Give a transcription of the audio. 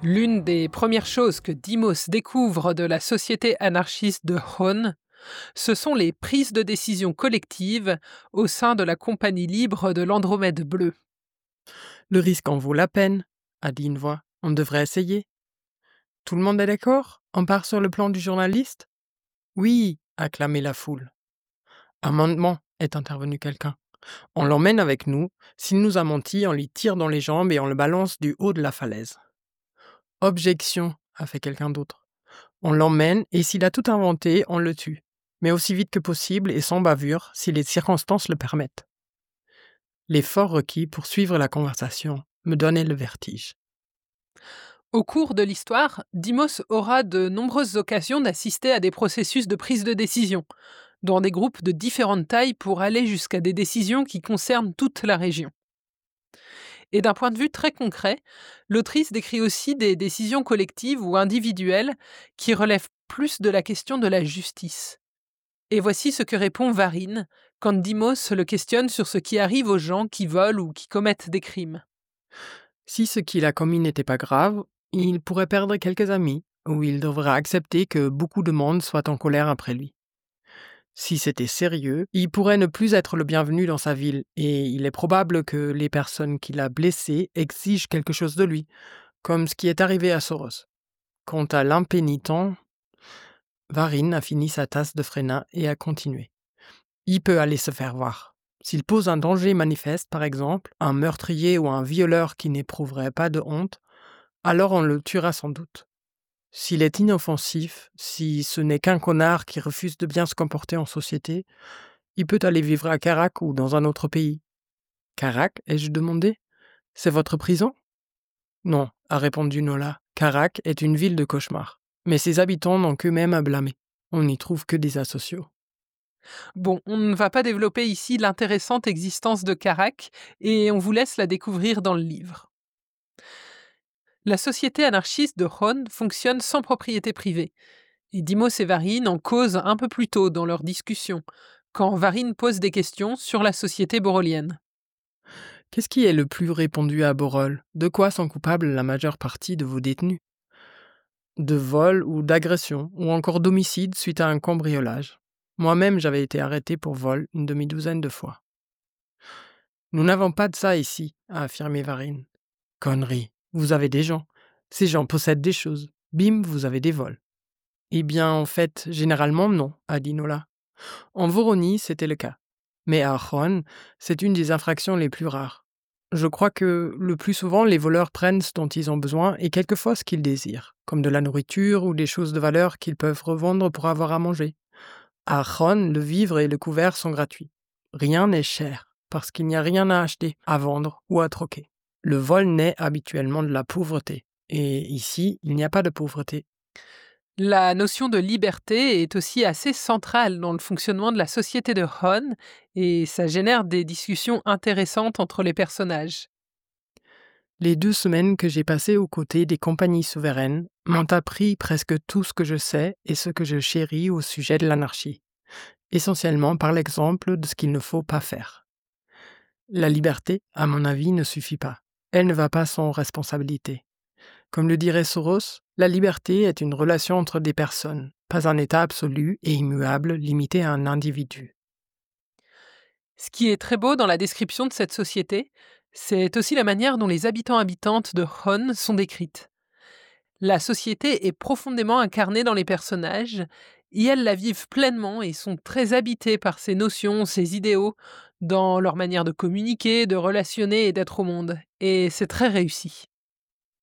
L'une des premières choses que Dimos découvre de la société anarchiste de Hon, ce sont les prises de décision collectives au sein de la compagnie libre de l'Andromède bleue. Le risque en vaut la peine, a dit une voix. On devrait essayer. Tout le monde est d'accord? On part sur le plan du journaliste? Oui, a clamé la foule. Amendement, est intervenu quelqu'un. On l'emmène avec nous. S'il nous a menti, on lui tire dans les jambes et on le balance du haut de la falaise. Objection, a fait quelqu'un d'autre. On l'emmène et s'il a tout inventé, on le tue. Mais aussi vite que possible et sans bavure, si les circonstances le permettent. L'effort requis pour suivre la conversation me donnait le vertige. Au cours de l'histoire, Dimos aura de nombreuses occasions d'assister à des processus de prise de décision, dans des groupes de différentes tailles pour aller jusqu'à des décisions qui concernent toute la région. Et d'un point de vue très concret, l'autrice décrit aussi des décisions collectives ou individuelles qui relèvent plus de la question de la justice. Et voici ce que répond Varine quand Dimos le questionne sur ce qui arrive aux gens qui volent ou qui commettent des crimes. Si ce qu'il a commis n'était pas grave, il pourrait perdre quelques amis, ou il devrait accepter que beaucoup de monde soit en colère après lui. Si c'était sérieux, il pourrait ne plus être le bienvenu dans sa ville, et il est probable que les personnes qu'il a blessées exigent quelque chose de lui, comme ce qui est arrivé à Soros. Quant à l'impénitent, Varine a fini sa tasse de Frénin et a continué. Il peut aller se faire voir. S'il pose un danger manifeste, par exemple, un meurtrier ou un violeur qui n'éprouverait pas de honte, alors on le tuera sans doute. S'il est inoffensif, si ce n'est qu'un connard qui refuse de bien se comporter en société, il peut aller vivre à Carac ou dans un autre pays. Carac, ai-je demandé? C'est votre prison? Non, a répondu Nola. Carac est une ville de cauchemar. Mais ses habitants n'ont qu'eux-mêmes à blâmer. On n'y trouve que des asociaux. Bon, on ne va pas développer ici l'intéressante existence de Carac et on vous laisse la découvrir dans le livre. La société anarchiste de Hon fonctionne sans propriété privée. Et Dimos et Varine en causent un peu plus tôt dans leur discussion, quand Varine pose des questions sur la société borolienne. Qu'est-ce qui est le plus répandu à Borol? De quoi sont coupables la majeure partie de vos détenus? De vol ou d'agression, ou encore d'homicide suite à un cambriolage. Moi-même, j'avais été arrêté pour vol une demi-douzaine de fois. Nous n'avons pas de ça ici, a affirmé Varine. Connerie, vous avez des gens. Ces gens possèdent des choses. Bim, vous avez des vols. Eh bien, en fait, généralement non, a dit Nola. En Voronie, c'était le cas. Mais à Ron, c'est une des infractions les plus rares. Je crois que le plus souvent, les voleurs prennent ce dont ils ont besoin et quelquefois ce qu'ils désirent, comme de la nourriture ou des choses de valeur qu'ils peuvent revendre pour avoir à manger. À Ron, le vivre et le couvert sont gratuits. Rien n'est cher, parce qu'il n'y a rien à acheter, à vendre ou à troquer. Le vol naît habituellement de la pauvreté. Et ici, il n'y a pas de pauvreté. La notion de liberté est aussi assez centrale dans le fonctionnement de la société de Hon et ça génère des discussions intéressantes entre les personnages. Les 2 semaines que j'ai passées aux côtés des compagnies souveraines m'ont appris presque tout ce que je sais et ce que je chéris au sujet de l'anarchie, essentiellement par l'exemple de ce qu'il ne faut pas faire. La liberté, à mon avis, ne suffit pas. Elle ne va pas sans responsabilité. Comme le dirait Soros, la liberté est une relation entre des personnes, pas un état absolu et immuable limité à un individu. Ce qui est très beau dans la description de cette société, c'est aussi la manière dont les habitants-habitantes de Hon sont décrites. La société est profondément incarnée dans les personnages, et elles la vivent pleinement et sont très habitées par ces notions, ces idéaux, dans leur manière de communiquer, de relationner et d'être au monde. Et c'est très réussi.